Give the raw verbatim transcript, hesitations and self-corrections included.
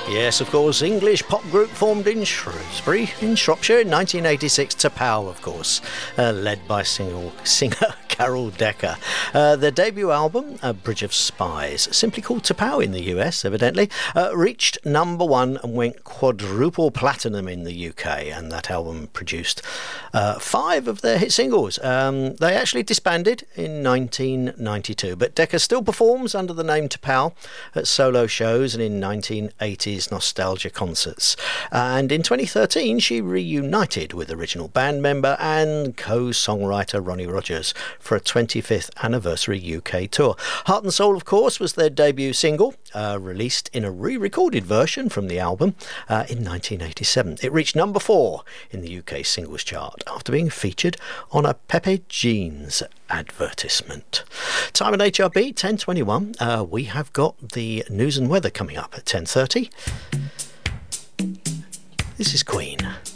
Yes, of course, English pop group formed in Shrewsbury, in Shropshire, in nineteen eighty-six. T'Pau, of course, uh, led by single, singer Carol Decker. Uh, their debut album, A Bridge of Spies, simply called T'Pau in the U S, evidently, uh, reached number one and went quadruple platinum in the U K, and that album produced uh, five of their hit singles. Um, they actually disbanded in nineteen ninety-two, but Decker still performs under the name T'Pau at solo shows and in nineteen eighties nostalgia concerts. And in twenty thirteen, she reunited with original band member and co-songwriter Ronnie Rogers for a twenty-fifth anniversary U K tour. Heart and Soul, of course, was their debut single, uh, released in a re-recorded version from the album uh, in nineteen eighty-seven. It reached number four in the U K singles chart after being featured on a Pepe Jeans advertisement. Time at H R B, ten twenty-one. Uh, we have got the news and weather coming up at ten thirty. This is Queen.